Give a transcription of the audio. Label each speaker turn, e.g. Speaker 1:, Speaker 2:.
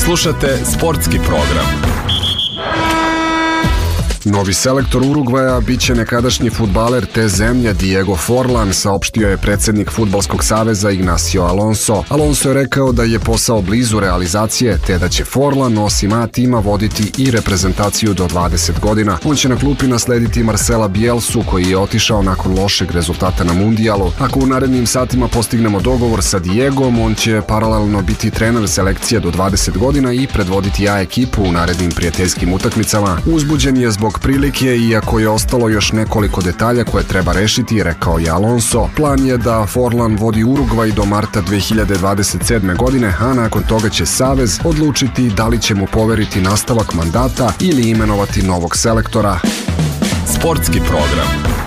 Speaker 1: Slušate sportski program.
Speaker 2: Novi selektor Urugvaja biće nekadašnji fudbaler te zemlje Diego Forlan, saopštio je predsjednik Fudbalskog saveza Ignacio Alonso. Alonso je rekao da je posao blizu realizacije, te da će Forlan osim A tima voditi i reprezentaciju do 20 godina. On će na klupi naslediti Marcela Bielsu, koji je otišao nakon lošeg rezultata na mundijalu. Ako u narednim satima postignemo dogovor sa Diegom, on će paralelno biti trener selekcije do 20 godina i predvoditi A ekipu u narednim prijateljskim utakmicama. Uzbuđen je zbog prilike, iako je ostalo još nekoliko detalja koje treba rešiti, rekao je Alonso. Plan je da Forlan vodi Urugvaj do marta 2027. godine, a nakon toga će savez odlučiti da li će mu poveriti nastavak mandata ili imenovati novog selektora.
Speaker 1: Sportski program.